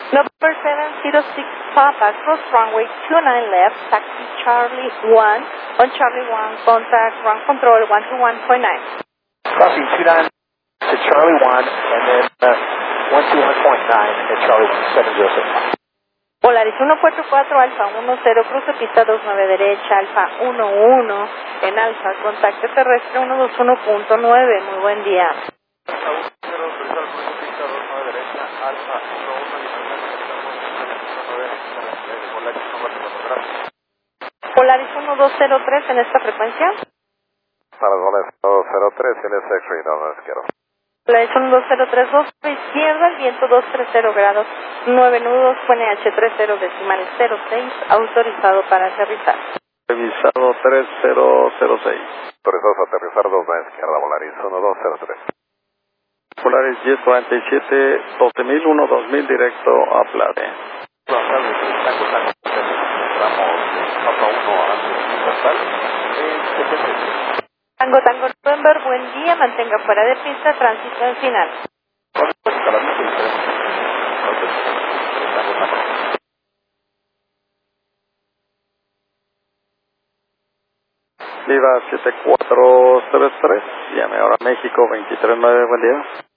Number 706 Papa, cross runway 29 left, taxi Charlie 1, on Charlie 1, contact ground control 121.9. Crossing 29 to Charlie 1, and then 121.9 at Charlie 1706. Polaris 144, Alfa 10, cruce pista 29 derecha, Alfa 11, en Alfa, contacto terrestre 121.9, muy buen día. Polaris 1203 en esta frecuencia. Polaris 1203 en ese X-ray, no izquierdo. Polaris 12032, izquierda, el viento 230 grados, 9 nudos, QNH 30 decimal 06, autorizado para aterrizar. Revisado 3006. Autorizados a aterrizar 2 a izquierda, Polaris 1203. Polaris 1047, 12000, 2000 directo a Plate. Tango November, buen día, mantenga fuera de pista, tránsito en final. Viva 7433, llame ahora a México 239, buen día.